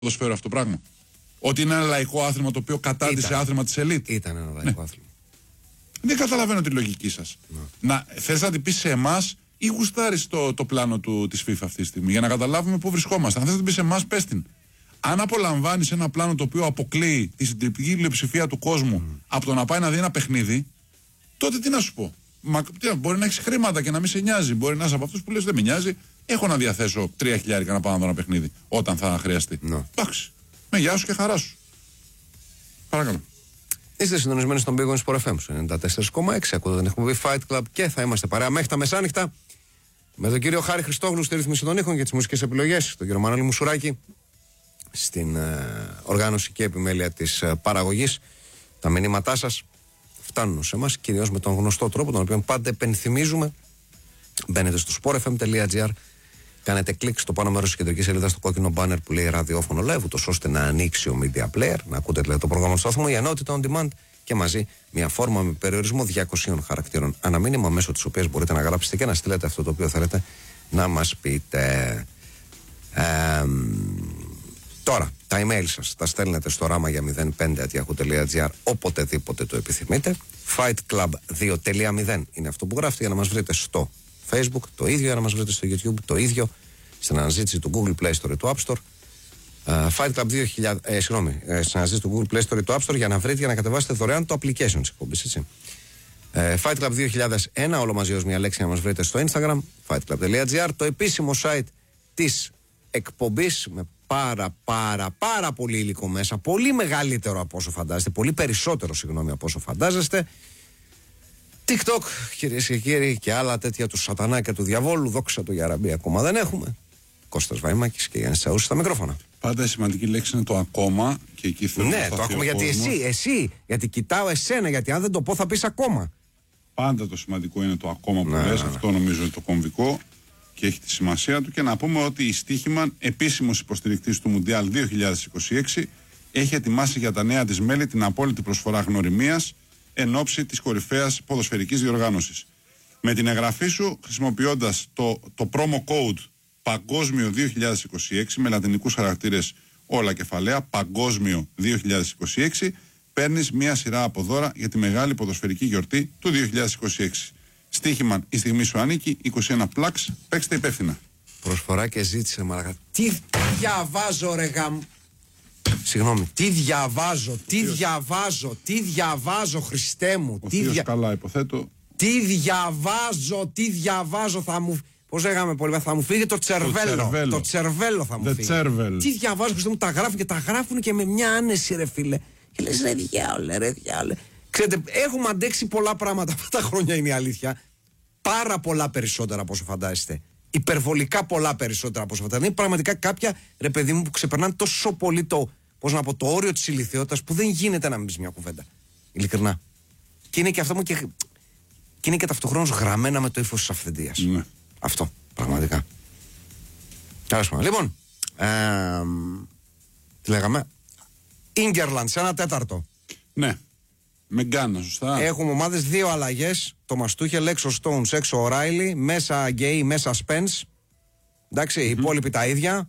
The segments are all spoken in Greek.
ποδοσφαίρο αυτό το πράγμα? Ότι είναι ένα λαϊκό άθλημα το οποίο κατάρτισε άθλημα της ελίτ? Ήταν ένα λαϊκό άθλημα. Δεν καταλαβαίνω τη λογική σας. Θες να την πεις σε εμάς ή γουστάρεις το πλάνο της FIFA αυτή τη στιγμή, για να καταλάβουμε πού βρισκόμαστε? Αν θες να την πεις σε εμάς, πες την. Αν απολαμβάνεις ένα πλάνο το οποίο αποκλείει τη συντριπτική πλειοψηφία του κόσμου από το να πάει να δει ένα παιχνίδι, τότε τι να σου πω? Μπορεί να έχεις χρήματα και να μην σε νοιάζει. Μπορεί να είσαι από αυτούς που λες δεν με νοιάζει, έχω να διαθέσω 3.000 να πάω να δω ένα παιχνίδι όταν θα χρειαστεί. Εντάξει. Με γεια σου και χαρά σου. Παρακαλώ. Είστε συντονισμένοι στον Big Win Sport FM 94,6. Ακούτε την εκπομπή Fight Club και θα είμαστε παρέα μέχρι τα μεσάνυχτα με τον κύριο Χάρη Χριστόγλου στη ρύθμιση των ήχων και τις μουσικές επιλογές, τον κύριο Μανώλη Μουσουράκη στην οργάνωση και επιμέλεια της παραγωγής. Τα μηνύματά σας φτάνουν σε εμάς κυρίως με τον γνωστό τρόπο, τον οποίο πάντα επενθυμίζουμε. Μπαίνετε στο sportfm.gr, κάνετε κλικ στο πάνω μέρος της κεντρικής σελίδας στο κόκκινο μπάνερ που λέει ραδιόφωνο live, ούτως ώστε να ανοίξει ο media player, να ακούτε δηλαδή το πρόγραμμα του σταθμού, η ενότητα on demand και μαζί μια φόρμα με περιορισμό 200 χαρακτήρων ανά μήνυμα, μέσω της οποίας μπορείτε να γράψετε και να στείλετε αυτό το οποίο θέλετε να μας πείτε. Τώρα, τα email σας τα στέλνετε στο rama05@yahoo.gr οποτεδήποτε το επιθυμείτε. Fightclub2.0 είναι αυτό που γράφετε για να μας βρείτε στο Facebook, το ίδιο για να μας βρείτε στο YouTube, το ίδιο στην αναζήτηση του Google Play Store ή του App Store. Fight Club 2000, στην αναζήτηση του Google Play Store ή του App Store για να βρείτε, για να κατεβάσετε δωρεάν το application της εκπομπής, έτσι. Fight Club 2001, όλο μαζί ως μια λέξη, να μας βρείτε στο Instagram, fightclub.gr, το επίσημο site της εκπομπής με πάρα πολύ υλικό μέσα, πολύ μεγαλύτερο από όσο φαντάζεστε, πολύ περισσότερο από όσο φαντάζεστε. TikTok, κυρίες και κύριοι, και άλλα τέτοια του σατανά και του διαβόλου, δόξα του Γιαραμπή, ακόμα δεν έχουμε. Κώστας Βαϊμάκης και Γιάννης Τσαούσης στα μικρόφωνα. Πάντα η σημαντική λέξη είναι το ακόμα, και εκεί θέλω να το ακόμα, γιατί γιατί κοιτάω εσένα, γιατί αν δεν το πω θα πεις ακόμα. Πάντα το σημαντικό είναι το ακόμα που λες, αυτό νομίζω είναι το κομβικό και έχει τη σημασία του. Και να πούμε ότι η Στίχημαν, επίσημος υποστηρικτής του Μουντιάλ 2026, έχει ετοιμάσει για τα νέα της μέλη την απόλυτη προσφορά γνωριμίας εν ώψη της κορυφαίας ποδοσφαιρικής διοργάνωσης. Με την εγγραφή σου, χρησιμοποιώντας το promo code Παγκόσμιο 2026 με λατινικούς χαρακτήρες όλα κεφαλαία, Παγκόσμιο 2026, παίρνεις μία σειρά από δώρα για τη μεγάλη ποδοσφαιρική γιορτή του 2026. Στίχημαν, η στιγμή σου ανήκει, 21 πλάξ, παίξτε υπεύθυνα. Προσφορά και ζήτησε, μαλάκα. Τι διαβάζω, ρε γαμ. Συγγνώμη, τι διαβάζω, Χριστέ μου. Καλά, υποθέτω. Τι διαβάζω, θα μου. Πώς λέγαμε πολύ, θα μου φύγει το τσερβέλο. Το τσερβέλο θα μου φύγει. Τι διαβάζω, Χριστέ μου, τα γράφουν και τα γράφουν και με μια άνεση, ρε φίλε. Και λες, ρε διάολε. Ξέρετε, έχουμε αντέξει πολλά πράγματα αυτά τα χρόνια, είναι η αλήθεια. Πάρα πολλά περισσότερα από όσο φαντάζεστε. Υπερβολικά πολλά περισσότερα από όσο φαντάζεστε. Είναι πραγματικά κάποια, ρε παιδί μου, που ξεπερνάνε τόσο πολύ το όριο της ηλιθιότητας, που δεν γίνεται να μην πεις μια κουβέντα. Ειλικρινά. Και είναι και αυτό μου και είναι και ταυτοχρόνως γραμμένα με το ύφος της αυθεντίας. Ναι. Αυτό, πραγματικά. Τέλος πάντων. Λοιπόν, τι λέγαμε. Ίνγκερλαντ σε 1/4. Ναι. Με Γκάνα, σωστά. Έχουμε ομάδες, 2 αλλαγές. Το Μαστούχελ, έξω Stones, έξω ο Ράιλι, μέσα Γκέι, μέσα Σπένς. Εντάξει, οι υπόλοιποι τα ίδια.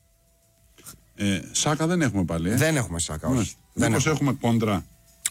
Σάκα δεν έχουμε πάλι. Δεν έχουμε Σάκα, όχι. Μήπως έχουμε κόντρα.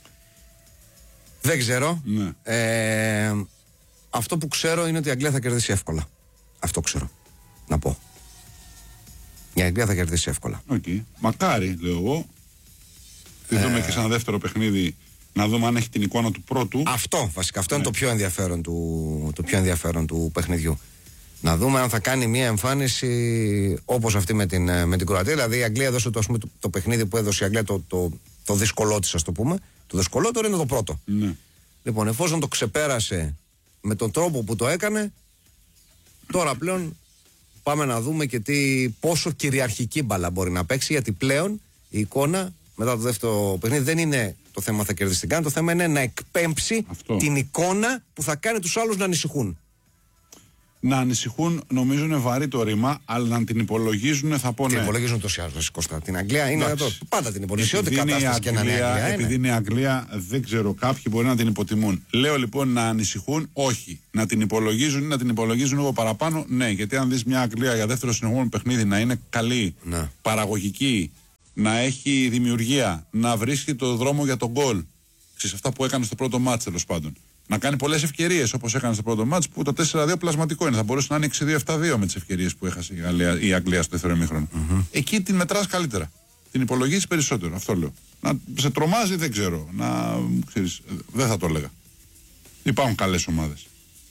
Δεν ξέρω. Ναι. Αυτό που ξέρω είναι ότι η Αγγλία θα κερδίσει εύκολα. Αυτό ξέρω. Να πω. Η Αγγλία θα κερδίσει εύκολα. Okay. Μακάρι, λέω εγώ. Τη δούμε και σε ένα δεύτερο παιχνίδι, να δούμε αν έχει την εικόνα του πρώτου. Αυτό βασικά. Αυτό είναι το πιο ενδιαφέρον του παιχνιδιού. Να δούμε αν θα κάνει μια εμφάνιση όπως αυτή με την Κροατία. Δηλαδή η Αγγλία έδωσε το παιχνίδι που έδωσε η Αγγλία, το δύσκολό της, ας το πούμε. Το δυσκολότερο είναι το πρώτο. Ναι. Λοιπόν, εφόσον το ξεπέρασε με τον τρόπο που το έκανε, τώρα πλέον πάμε να δούμε και πόσο κυριαρχική μπάλα μπορεί να παίξει, γιατί πλέον η εικόνα μετά το δεύτερο παιχνίδι δεν είναι το θέμα θα κερδίσει την Γκάνα, το θέμα είναι να εκπέμψει την εικόνα που θα κάνει τους άλλους να ανησυχούν. Να ανησυχούν, νομίζω είναι βαρύ το ρήμα, αλλά να την υπολογίζουν θα πω ναι. Την υπολογίζουν τόσοι άλλους, Κώστα. Την Αγγλία είναι εδώ. Πάντα την υπολογίζουν. Ό,τι κατάσταση και να είναι η Αγγλία. Επειδή είναι η Αγγλία, δεν ξέρω, κάποιοι μπορεί να την υποτιμούν. Λέω λοιπόν να ανησυχούν, όχι. Να την υπολογίζουν ή να την υπολογίζουν λίγο παραπάνω, ναι. Γιατί αν δεις μια Αγγλία για δεύτερο συνεχόμενο παιχνίδι να είναι καλή, παραγωγική, να έχει δημιουργία, να βρίσκει το δρόμο για τον γκολ. Ξέρεις, αυτά που έκανε στο πρώτο μάτς, τέλος πάντων. Να κάνει πολλές ευκαιρίες όπως έκανε στο πρώτο μάτς, που το 4-2 πλασματικό είναι. Θα μπορούσε να είναι 6-2-7-2 με τις ευκαιρίες που έχασε η Αγγλία στο δεύτερο ημίχρονο. Εκεί την μετράς καλύτερα. Την υπολογίζεις περισσότερο. Αυτό λέω. Να σε τρομάζει, δεν ξέρω. Ξέρεις, δεν θα το έλεγα. Υπάρχουν καλές ομάδες.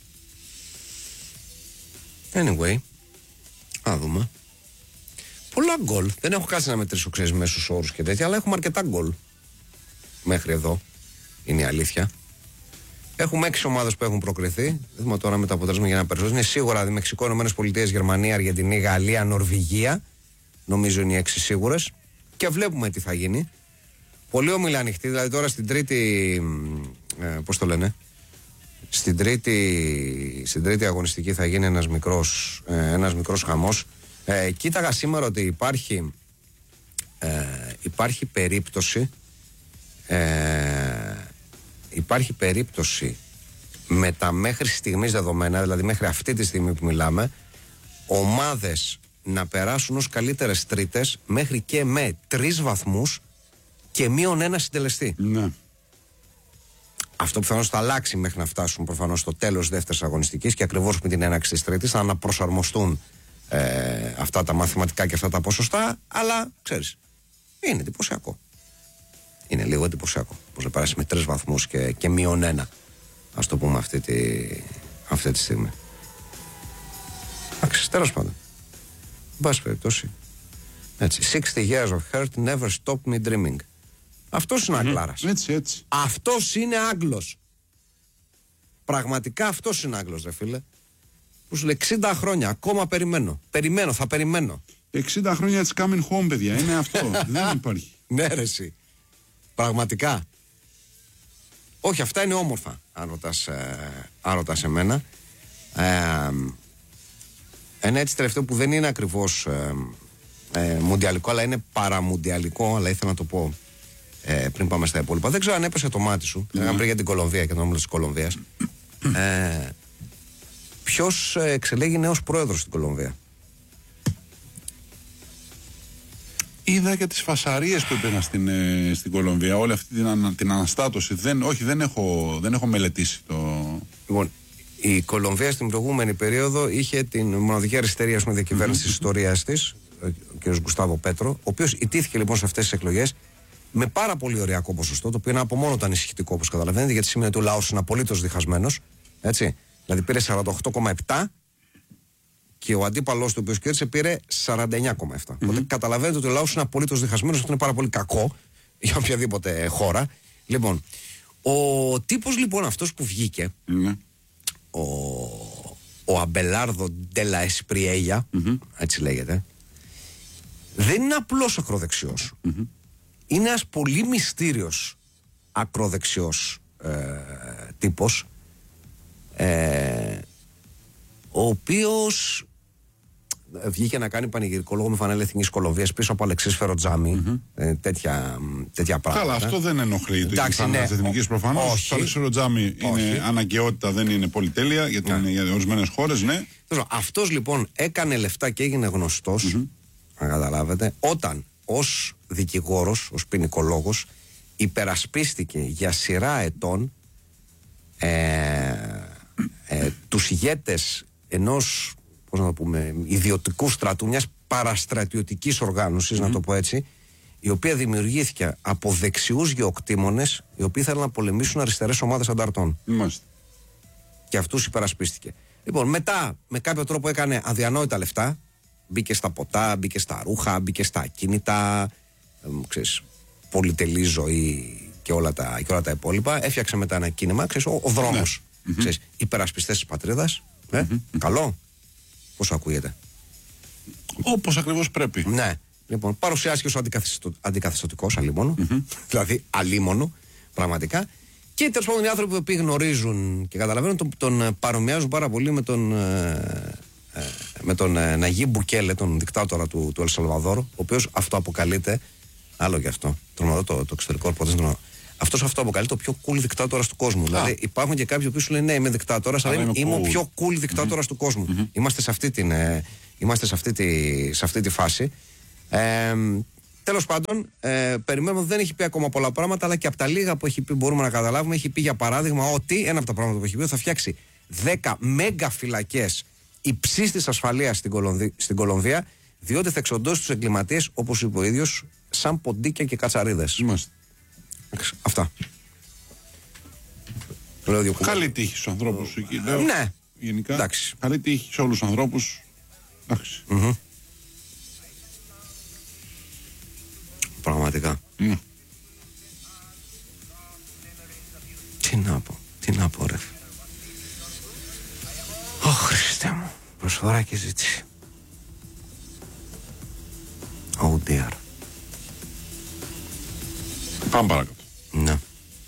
Anyway, να δούμε. Πολλά γκολ. Δεν έχω κάτσει να μετρήσω, ξέρεις, μέσους όρους και τέτοια, αλλά έχουμε αρκετά γκολ. Μέχρι εδώ. Είναι η αλήθεια. Έχουμε 6 ομάδες που έχουν προκριθεί. Δούμε τώρα με τα αποτέλεσμα για να περισσότερο. Είναι σίγουρα Μεξικό, ΗΠΑ, Γερμανία, Αργεντινή, Γαλλία, Νορβηγία. Νομίζω είναι οι 6 σίγουρες. Και βλέπουμε τι θα γίνει. Πολύ όμιλα ανοιχτή. Δηλαδή τώρα στην τρίτη. Πώς το λένε. Στην τρίτη αγωνιστική θα γίνει ένας μικρός χαμός. Κοίταγα σήμερα ότι υπάρχει περίπτωση με τα μέχρι στιγμής δεδομένα, δηλαδή μέχρι αυτή τη στιγμή που μιλάμε, ομάδες να περάσουν ως καλύτερες τρίτες μέχρι και με 3 βαθμούς και -1 συντελεστή. Ναι. Αυτό πιθανώς θα αλλάξει μέχρι να φτάσουν προφανώς στο τέλος δεύτερης αγωνιστικής και ακριβώς με την έναρξη της τρίτης θα αναπροσαρμοστούν αυτά τα μαθηματικά και αυτά τα ποσοστά, αλλά ξέρεις, είναι εντυπωσιακό. Είναι λίγο εντυπωσιακό πως να περάσει με 3 βαθμούς και -1, ας το πούμε αυτή τη στιγμή. Εντάξει, τέλος πάντων. Εν πάση περιπτώσει. Έτσι. 60 years of hurt never stopped me dreaming. Αυτός είναι Αγγλάρας. Έτσι. Αυτός είναι Άγγλος. Πραγματικά αυτός είναι Άγγλος, ρε φίλε. Που σου λέει 60 χρόνια, ακόμα περιμένω. Θα περιμένω. 60 χρόνια της coming home, παιδιά. Είναι αυτό. Δεν υπάρχει. Ναι, ρε εσύ. Πραγματικά. Όχι, αυτά είναι όμορφα, αν ρωτάς εμένα. Ένα έτσι τελευταίο που δεν είναι ακριβώς μουντιαλικό, αλλά είναι παραμουντιαλικό, αλλά ήθελα να το πω πριν πάμε στα υπόλοιπα. Δεν ξέρω αν έπεσε το μάτι σου. Λέγαμε πριν για την Κολομβία και τον όμιλο της Κολομβίας. Ποιος εξελέγει νέος πρόεδρος στην Κολομβία? Είδα και τις φασαρίες που υπήρχαν στην Κολομβία, όλη αυτή την αναστάτωση. Δεν έχω μελετήσει το... Λοιπόν, η Κολομβία στην προηγούμενη περίοδο είχε την μοναδική αριστερή διακυβέρνηση της ιστορίας της, ο κ. Γκουστάβο Πέτρο, ο οποίος ιτήθηκε λοιπόν σε αυτές τις εκλογές με πάρα πολύ ωριακό ποσοστό, το οποίο είναι από μόνο ήταν ανησυχητικό, όπως καταλαβαίνετε, γιατί σημαίνει ότι ο λαός είναι απολύτως διχασμένος. Έτσι. Δηλαδή πήρε 48,7 και ο αντίπαλος του, ο οποίος κέρδισε, πήρε 49,7. Οπότε καταλαβαίνετε ότι ο λαός είναι απολύτως διχασμένος. Αυτό είναι πάρα πολύ κακό για οποιαδήποτε χώρα. Λοιπόν, ο τύπος λοιπόν αυτός που βγήκε, ο Αμπελάρδο Ντέλα Εσπριέλια, έτσι λέγεται, δεν είναι απλός ακροδεξιός. Είναι ένας πολύ μυστήριος ακροδεξιός τύπος, ο οποίος βγήκε να κάνει πανηγυρικό λόγο με φανέλα Εθνικής Κολομβίας πίσω από Αλεξής Φεροτζάμι, τέτοια πράγματα. Καλά, αυτό δεν ενοχλεί την φανέλα της Εθνικής προφανώς. Το Αλεξής Φεροτζάμι είναι αναγκαιότητα, δεν είναι πολυτέλεια για ορισμένες χώρες, ναι. Αυτός λοιπόν έκανε λεφτά και έγινε γνωστός, να καταλάβετε, όταν ως δικηγόρος, ως ποινικολόγος, υπερασπίστηκε για σειρά ετών τους ηγέτες ενός, πώς να το πούμε, ιδιωτικού στρατού, μιας παραστρατιωτικής οργάνωσης, να το πω έτσι, η οποία δημιουργήθηκε από δεξιούς γεωκτήμονες οι οποίοι ήθελαν να πολεμήσουν αριστερές ομάδες ανταρτών. Και αυτούς υπερασπίστηκε. Λοιπόν, μετά με κάποιο τρόπο έκανε αδιανόητα λεφτά. Μπήκε στα ποτά, μπήκε στα ρούχα, μπήκε στα ακίνητα, ξέρεις, πολυτελή ζωή και όλα τα υπόλοιπα. Έφτιαξε μετά ένα κίνημα, ξέρεις, ο δρόμος. Ξέρεις, υπερασπιστές της πατρίδας. Καλό. Πώς ακούγεται? Όπως ακριβώς πρέπει. Ναι. Λοιπόν, παρουσιάστηκε ως αντικαθεστωτικός αλίμονο. Δηλαδή αλίμονο, πραγματικά. Και τέλος πάντων οι άνθρωποι που γνωρίζουν και καταλαβαίνουν τον παρομοιάζουν πάρα πολύ με τον Ναγί Μπουκέλε, τον δικτάτορα του Ελσαλβαδόρ, ο οποίος αυτοαποκαλείται, άλλο γι' αυτό, τον δω το εξωτερικό ρεπορτάζ, αυτός αυτοαποκαλείται ο πιο cool δικτάτορας του κόσμου. Δηλαδή υπάρχουν και κάποιοι που σου λένε ναι, είμαι δικτάτορας, αλλά είμαι ο πιο cool δικτάτορας του κόσμου. Είμαστε σε αυτή τη φάση. Τέλος πάντων, περιμένουμε, δεν έχει πει ακόμα πολλά πράγματα, αλλά και από τα λίγα που έχει πει μπορούμε να καταλάβουμε. Έχει πει για παράδειγμα ότι ένα από τα πράγματα που έχει πει ότι θα φτιάξει 10 μέγα φυλακές υψίστης ασφαλείας στην Κολομβία, διότι θα εξοντώσει τους εγκληματίες, όπως είπε ο ίδιος, σαν ποντίκια και κατσαρίδες. Αυτά. Καλή τύχη στους ανθρώπους εκεί. Ναι. Γενικά. Εντάξει. Καλή τύχη σε όλους τους ανθρώπους. Εντάξει. Πραγματικά. Τι να πω ρε. Ω Χριστέ μου. Προσφορά και ζήτηση. Oh dear. Πάμε παρακάτω. Ναι.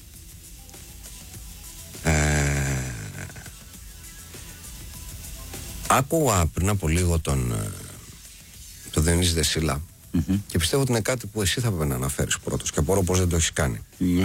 Άκουγα πριν από λίγο τον Διονύση Δεσίλα και πιστεύω ότι είναι κάτι που εσύ θα πρέπει να αναφέρεις πρώτος και απορώ πως δεν το έχεις κάνει.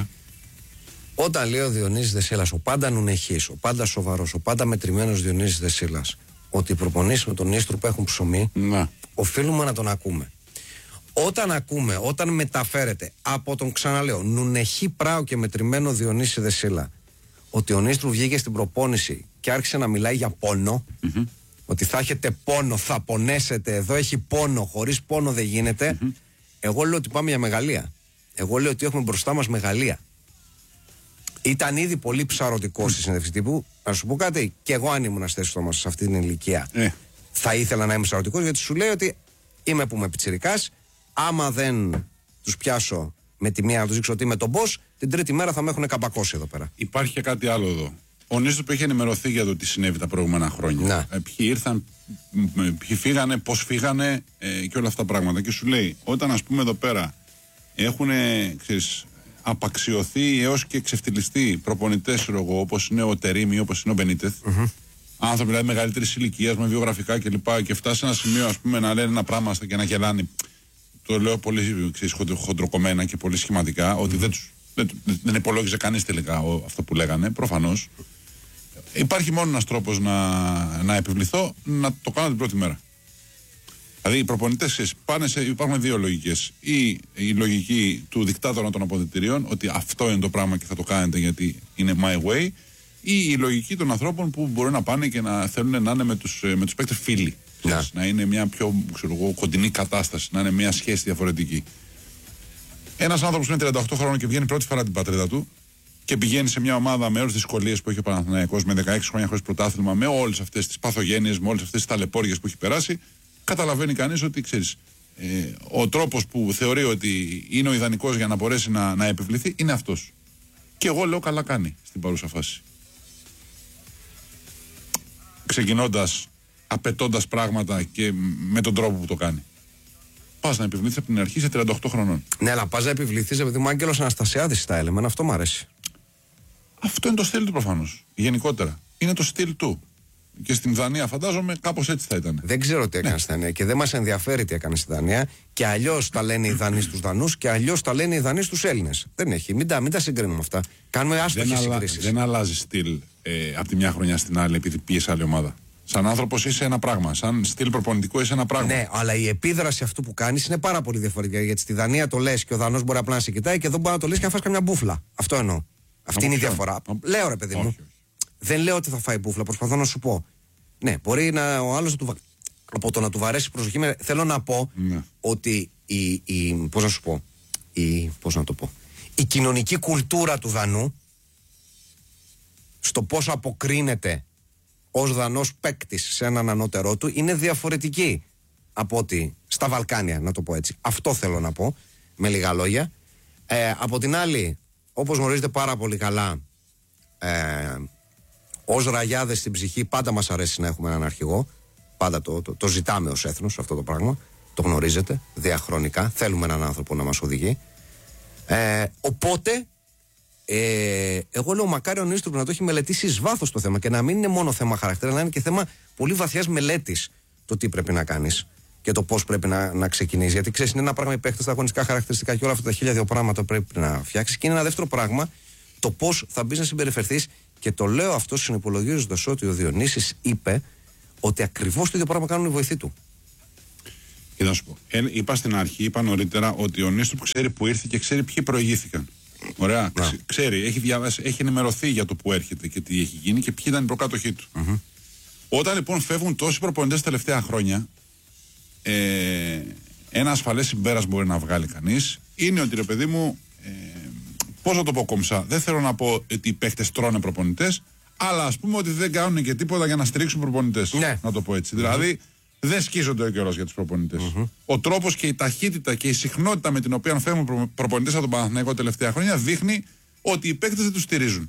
Όταν λέει ο Διονύσης Δεσίλας, ο πάντα νουνεχής, ο πάντα σοβαρός, ο πάντα μετρημένος Διονύσης Δεσίλας, ότι οι προπονήσεις με τον Ίστρου που έχουν ψωμί, οφείλουμε να τον ακούμε. Όταν ακούμε, όταν μεταφέρεται από τον, ξαναλέω, νουνεχή πράο και μετρημένο Διονύση Δεσίλα, ότι ο Νίστρου βγήκε στην προπόνηση και άρχισε να μιλάει για πόνο, ότι θα έχετε πόνο, θα πονέσετε, εδώ έχει πόνο, χωρίς πόνο δεν γίνεται, εγώ λέω ότι πάμε για μεγαλεία. Εγώ λέω ότι έχουμε μπροστά μας μεγαλεία. Ήταν ήδη πολύ ψαρωτικό στη συνέντευξη τύπου. Να σου πω κάτι, και εγώ αν ήμουν στη θέση σε αυτή την ηλικία, θα ήθελα να είμαι ψαρωτικός, γιατί σου λέει ότι είμαι που είμαι πιτσιρικάς. Άμα δεν τους πιάσω με τη μία να τους δείξω ότι είμαι τον boss, την τρίτη μέρα θα με έχουν καμπακώσει εδώ πέρα. Υπάρχει και κάτι άλλο εδώ. Ο Νίστρου που είχε ενημερωθεί για το τι συνέβη τα προηγούμενα χρόνια. Ποιοι ήρθαν, ποιοι φύγανε, πώς φύγανε και όλα αυτά τα πράγματα. Και σου λέει, όταν ας πούμε εδώ πέρα έχουν απαξιωθεί έως και εξευτελιστεί προπονητές, όπως είναι ο Τερίμι, όπως είναι ο Μπενίτεθ, άνθρωποι δηλαδή μεγαλύτερης ηλικίας, με βιογραφικά κλπ. Και φτάσει σε ένα σημείο ας πούμε, να λένε ένα πράγμα και να γελάνε. Το λέω πολύ χοντροκομμένα και πολύ σχηματικά, ότι δεν υπολόγιζε κανείς τελικά αυτό που λέγανε, προφανώς. Υπάρχει μόνο ένας τρόπος να επιβληθώ, να το κάνω την πρώτη μέρα. Δηλαδή οι προπονητές υπάρχουν δύο λογικές. Ή η λογική του δικτάτορα των αποδυτηρίων, ότι αυτό είναι το πράγμα και θα το κάνετε γιατί είναι my way, ή η λογική των ανθρώπων που μπορεί να πάνε και να θέλουν να είναι με τους παίκτες φίλοι. Να είναι μια πιο κοντινή κατάσταση, να είναι μια σχέση διαφορετική. Ένας άνθρωπος που είναι 38 χρόνων και βγαίνει πρώτη φορά την πατρίδα του και πηγαίνει σε μια ομάδα με όλες τις δυσκολίες που έχει ο Παναθηναϊκός, με 16 χρόνια χωρίς πρωτάθλημα, με όλες αυτές τις παθογένειες, με όλες αυτές τις ταλαιπώριες που έχει περάσει, καταλαβαίνει κανείς ότι ξέρεις, ο τρόπος που θεωρεί ότι είναι ο ιδανικός για να μπορέσει να επιβληθεί είναι αυτός. Και εγώ λέω καλά κάνει στην παρούσα φάση. Ξεκινώντας, απαιτώντας πράγματα και με τον τρόπο που το κάνει. Πας να επιβληθείς από την αρχή σε 38 χρονών. Ναι, αλλά πας να επιβληθείς επειδή μου Άγγελος Αναστασιάδης τα έλεγε. Αυτό μου αρέσει. Αυτό είναι το στυλ του προφανώς. Γενικότερα. Είναι το στυλ του. Και στην Δανία φαντάζομαι κάπως έτσι θα ήταν. Δεν ξέρω τι έκανε στη Δανία και δεν μας ενδιαφέρει τι έκανε στη Δανία. Και αλλιώς τα λένε οι Δανείοι στους Δανούς και αλλιώς τα λένε οι Δανείοι στους Έλληνες. Δεν έχει. Μην τα συγκρίνουμε αυτά. Κάνουμε άστοχες συγκρίσεις. Δεν αλλάζει στυλ από τη μια χρονιά στην άλλη επειδή πήγε άλλη ομάδα. Σαν άνθρωπος είσαι ένα πράγμα. Σαν στυλ προπονητικό είσαι ένα πράγμα. Ναι, αλλά η επίδραση αυτού που κάνεις είναι πάρα πολύ διαφορετική. Γιατί στη Δανία το λες και ο Δανός μπορεί απλά να σε κοιτάει και εδώ μπορεί να το λες και να φας καμιά μπούφλα. Αυτό εννοώ. Αυτή είναι η διαφορά. Λέω ρε παιδί μου. Όχι. Δεν λέω ότι θα φάει μπούφλα, προσπαθώ να σου πω. Ναι, μπορεί ο άλλος από το να του βαρέσει προσοχή. Θέλω να πω ότι πώς να σου πω. Πώς να το πω. Η κοινωνική κουλτούρα του Δανού στο πώς αποκρίνεται ως Δανός παίκτης σε έναν ανώτερό του είναι διαφορετική από ότι στα Βαλκάνια, να το πω έτσι. Αυτό θέλω να πω με λίγα λόγια. Από την άλλη, όπως γνωρίζετε πάρα πολύ καλά, ως ραγιάδες στην ψυχή πάντα μας αρέσει να έχουμε έναν αρχηγό. Πάντα το ζητάμε ως έθνος αυτό το πράγμα. Το γνωρίζετε διαχρονικά. Θέλουμε έναν άνθρωπο να μας οδηγεί. Οπότε εγώ λέω μακάρι ο Νίστρου να το έχει μελετήσει εις βάθος το θέμα και να μην είναι μόνο θέμα χαρακτήρα, να είναι και θέμα πολύ βαθιάς μελέτης το τι πρέπει να κάνεις και το πώς πρέπει να ξεκινήσεις. Γιατί ξέρεις, είναι ένα πράγμα οι παίχτες, τα αγωνιστικά χαρακτηριστικά και όλα αυτά τα 1002 πράγματα πρέπει να φτιάξεις. Και είναι ένα δεύτερο πράγμα το πώς θα μπεις να συμπεριφερθείς. Και το λέω αυτό συνυπολογίζοντας ότι ο Διονύσης είπε ότι ακριβώς το ίδιο πράγμα κάνουν οι βοηθοί του. Και θα σου πω. Είπα στην αρχή, είπα νωρίτερα ότι ο Νίστροπ ξέρει που ήρθε και ξέρει ποιοι προηγήθηκαν. Ωραία. Ξέρει, έχει διαβάσει, έχει ενημερωθεί για το που έρχεται και τι έχει γίνει και ποιοι ήταν οι προκάτοχοί του. Όταν λοιπόν φεύγουν τόσοι προπονητές τα τελευταία χρόνια, ένα ασφαλές συμπέρασμα μπορεί να βγάλει κανείς είναι ότι, ρε παιδί μου, πώς να το πω κομψά, δεν θέλω να πω ότι οι παίχτες τρώνε προπονητές, αλλά ας πούμε ότι δεν κάνουν και τίποτα για να στηρίξουν προπονητές. Ναι. Να το πω έτσι. Δηλαδή, δεν σκίζονται ο καιρός για τους προπονητές. Ο τρόπος και η ταχύτητα και η συχνότητα με την οποία φεύγουν προπονητές από τον Παναθηναϊκό τελευταία χρόνια δείχνει ότι οι παίκτες δεν τους στηρίζουν.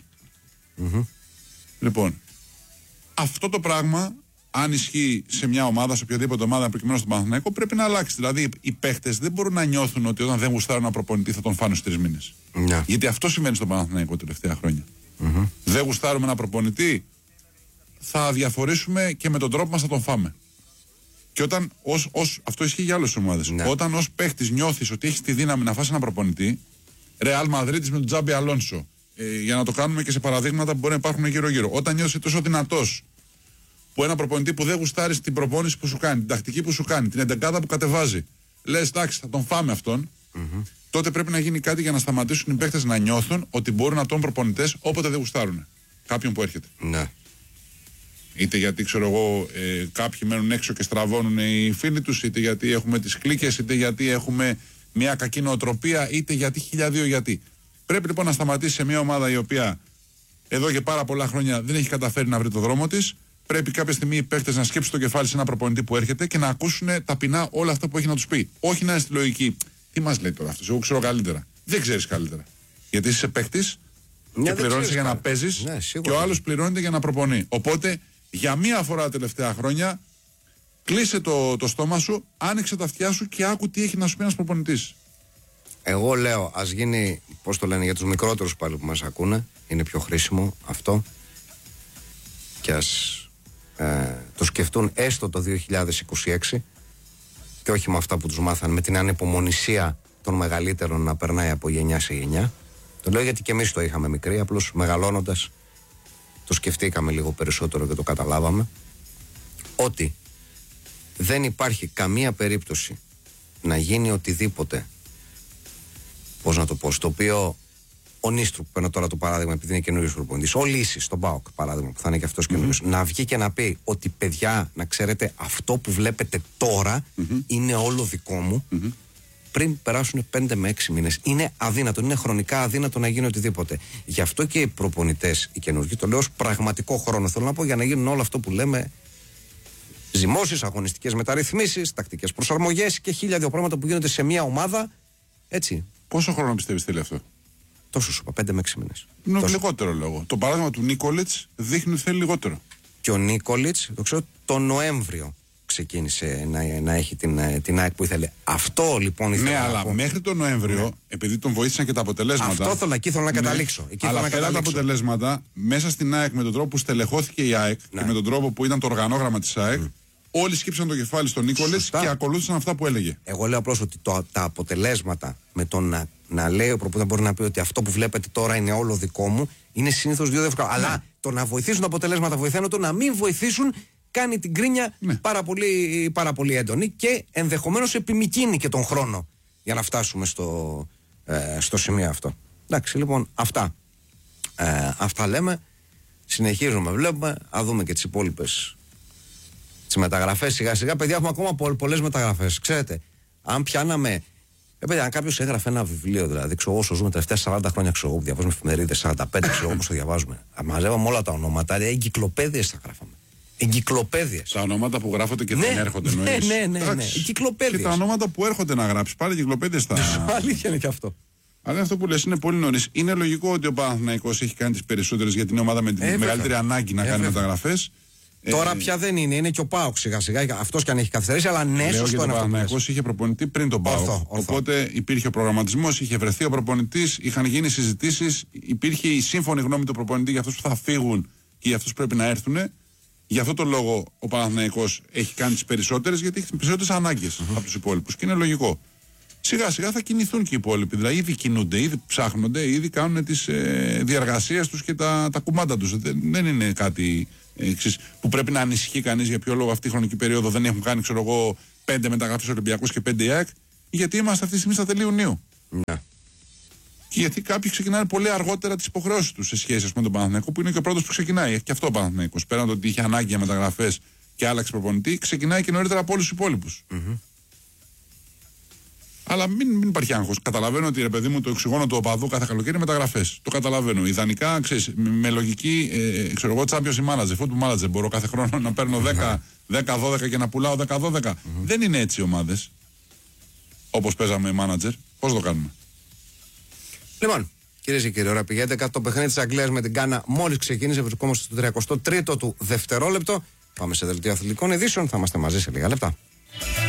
Λοιπόν, αυτό το πράγμα, αν ισχύει σε μια ομάδα, σε οποιαδήποτε ομάδα, προκειμένου στον Παναθηναϊκό, πρέπει να αλλάξει. Δηλαδή, οι παίκτες δεν μπορούν να νιώθουν ότι όταν δεν γουστάρουν ένα προπονητή θα τον φάνε στους 3 μήνες. Γιατί αυτό συμβαίνει στον Παναθηναϊκό τελευταία χρόνια. Δεν γουστάρουμε ένα προπονητή, θα διαφορήσουμε και με τον τρόπο μας θα τον φάμε. Και όταν, αυτό ισχύει για άλλες ομάδες. Όταν ως παίχτης νιώθεις ότι έχεις τη δύναμη να φας ένα προπονητή, Ρεάλ Μαδρίτης με τον Τζάμπι Αλόνσο, για να το κάνουμε και σε παραδείγματα που μπορεί να υπάρχουν γύρω-γύρω. Όταν νιώθεις τόσο δυνατός που ένα προπονητή που δεν γουστάρεις την προπόνηση που σου κάνει, την τακτική που σου κάνει, την εντεκάδα που κατεβάζει, λες εντάξει, θα τον φάμε αυτόν, τότε πρέπει να γίνει κάτι για να σταματήσουν οι παίχτες να νιώθουν ότι μπορούν να τον προπονητές όποτε δεν γουστάρουν κάποιον που έρχεται. Ναι. Είτε γιατί, ξέρω εγώ, κάποιοι μένουν έξω και στραβώνουν οι φίλοι τους, είτε γιατί έχουμε τις κλίκες, είτε γιατί έχουμε μια κακή νοοτροπία, είτε γιατί 1002 γιατί. Πρέπει λοιπόν να σταματήσει σε μια ομάδα η οποία εδώ και πάρα πολλά χρόνια δεν έχει καταφέρει να βρει το δρόμο της. Πρέπει κάποια στιγμή οι παίκτες να σκέψουν το κεφάλι σε ένα προπονητή που έρχεται και να ακούσουν ταπεινά όλα αυτά που έχει να τους πει. Όχι να είναι στη λογική. Τι μας λέει τώρα αυτός, εγώ ξέρω καλύτερα. Δεν ξέρεις καλύτερα. Γιατί είσαι παίκτης και πληρώνεσαι για να παίζεις και ο άλλος πληρώνεται για να προπονεί. Οπότε για μία φορά τα τελευταία χρόνια κλείσε το στόμα σου, άνοιξε τα αυτιά σου και άκου τι έχει να σου πει ένας προπονητής. Εγώ λέω, ας γίνει, πώς το λένε, για τους μικρότερους πάλι που μας ακούνε, είναι πιο χρήσιμο αυτό, και ας το σκεφτούν έστω το 2026 και όχι με αυτά που τους μάθαν, με την ανεπομονησία των μεγαλύτερων να περνάει από γενιά σε γενιά. Το λέω γιατί και εμείς το είχαμε μικροί, απλώς μεγαλώνοντας το σκεφτήκαμε λίγο περισσότερο και το καταλάβαμε, ότι δεν υπάρχει καμία περίπτωση να γίνει οτιδήποτε, πώς να το πω, στο οποίο ο Νίστρου, που παίρνω τώρα το παράδειγμα επειδή είναι καινούριος προπονητής, ο Λύσης, τον ΠΑΟΚ παράδειγμα, που θα είναι και αυτός καινούριος, να βγει και να πει ότι παιδιά, να ξέρετε, αυτό που βλέπετε τώρα είναι όλο δικό μου, πριν περάσουν 5 με 6 μήνες. Είναι αδύνατο, είναι χρονικά αδύνατο να γίνει οτιδήποτε. Γι' αυτό και οι προπονητές, οι καινούργοι, το λέω ως πραγματικό χρόνο, θέλω να πω, για να γίνουν όλο αυτό που λέμε, ζυμώσεις, αγωνιστικές μεταρρυθμίσεις, τακτικές προσαρμογές και 1002 πράγματα που γίνονται σε μια ομάδα. Έτσι. Πόσο χρόνο πιστεύεις θέλει αυτό? Τόσο σου είπα, 5 με 6 μήνες. Είναι λιγότερο λόγο. Το παράδειγμα του Νίκολιτς δείχνει ότι θέλει λιγότερο. Και ο Νίκολιτς, το ξέρω, το Νοέμβριο ξεκίνησε να έχει την ΑΕΚ που ήθελε. Αυτό λοιπόν ήθελε. Ναι, αλλά μέχρι τον Νοέμβριο, επειδή τον βοήθησαν και τα αποτελέσματα. Αυτό θέλω να καταλήξω. Αλλά πέρα τα αποτελέσματα, μέσα στην ΑΕΚ με τον τρόπο που στελεχώθηκε η ΑΕΚ και με τον τρόπο που ήταν το οργανόγραμμα της ΑΕΚ, όλοι σκύψαν το κεφάλι στον Νίκολιτς και ακολούθησαν αυτά που έλεγε. Εγώ λέω απλώς ότι τα αποτελέσματα με τον να λέει ο προπονητής μπορεί να πει ότι αυτό που βλέπετε τώρα είναι όλο δικό μου, είναι συνήθως δύο διαφορετικά. Αλλά το να βοηθήσουν τα αποτελέσματα βοηθάνε, το να μην βοηθήσουν κάνει την κρίνια πάρα πολύ έντονη και ενδεχομένως επιμικρύνει και τον χρόνο για να φτάσουμε στο σημείο αυτό. Εντάξει, λοιπόν, αυτά λέμε. Συνεχίζουμε, βλέπουμε, α δούμε και τις υπόλοιπες τις μεταγραφές σιγά σιγά. Παιδιά, έχουμε ακόμα πολλές μεταγραφές. Ξέρετε, αν πιάναμε. Αν κάποιος έγραφε ένα βιβλίο, δηλαδή, ξέρω, όσο ζούμε τα τελευταία 40 χρόνια, ξέρω, που διαβάζουμε εφημερίδες, 45, ξέρω, όπως το διαβάζουμε. Μαζεύαμε όλα τα ονόματα, εγκυκλοπαίδειες τα γράφαμε. Εγκυκλοπαίδειες. Τα ονόματα που γράφονται και δεν έρχονται, εννοείς. Ναι. Εγκυκλοπαίδειες. Και τα ονόματα που έρχονται να γράψει, πάλι εγκυκλοπαίδειες τα. Αλήθεια είναι και αυτό. Αλλά αυτό που λες είναι πολύ νωρίς. Είναι λογικό ότι ο Παναθηναϊκός έχει κάνει τις περισσότερες για την ομάδα με την μεγαλύτερη ανάγκη να κάνει μεταγραφές. Τώρα πια δεν είναι και ο ΠΑΟΚ σιγά σιγά. Αυτός και αν έχει καθυστερήσει, αλλά ναι, σωστό είναι αυτό. Ο Παναθηναϊκός είχε προπονητή πριν τον ΠΑΟΚ. Οπότε υπήρχε ο προγραμματισμός, είχε βρεθεί ο προπονητής, είχαν γίνει συζητήσεις, υπήρχε η σύμφωνη γνώμη του προπονητή για αυτούς που θα φύγουν και για αυτούς που πρέπει να έρθουν. Γι' αυτό το λόγο ο Παναθηναϊκός έχει κάνει τις περισσότερες, γιατί έχει τις περισσότερες ανάγκες από τους υπόλοιπους. Και είναι λογικό. Σιγά σιγά θα κινηθούν και οι υπόλοιποι. Δηλαδή ήδη κινούνται, ήδη ψάχνονται, ήδη κάνουν τις διαργασίες τους και τα κουμάντα τους. Δεν είναι κάτι που πρέπει να ανησυχεί κανείς για ποιο λόγο αυτή η χρονική περίοδο δεν έχουν κάνει, ξέρω εγώ, 5 μεταγραφές Ολυμπιακούς και 5 ΑΕΚ, γιατί είμαστε αυτή τη στιγμή στα τέλη Ιουνίου. Ναι. Και γιατί κάποιοι ξεκινάνε πολύ αργότερα τις υποχρεώσεις τους σε σχέση με τον Παναθηναϊκό, που είναι και ο πρώτος που ξεκινάει. Έχει και αυτό ο Παναθηναϊκός. Πέραν το ότι είχε ανάγκη για μεταγραφές και άλλαξε προπονητή, ξεκινάει και νωρίτερα από όλους τους υπόλοιπους. Αλλά μην υπάρχει άγχος. Καταλαβαίνω ότι, ρε παιδί μου, το εξηγώνω του οπαδού κάθε καλοκαίρι μεταγραφές. Το καταλαβαίνω. Ιδανικά, ξέρεις, με λογική, ξέρω εγώ, championship manager, football manager, μπορώ κάθε χρόνο να παίρνω 10-12 και να πουλάω 10-12. Δεν είναι έτσι οι ομάδες. Όπως παίζαμε manager. Πώς το κάνουμε? Λοιπόν, κυρίες και κύριοι, ώρα πηγαίνετε κάτω το παιχνίδι της Αγγλίας με την Γκάνα. Μόλις ξεκίνησε, βρισκόμαστε στο 33ο του δευτερόλεπτο. Πάμε σε δελτίο αθλητικών ειδήσεων. Θα είμαστε μαζί σε λίγα λεπτά.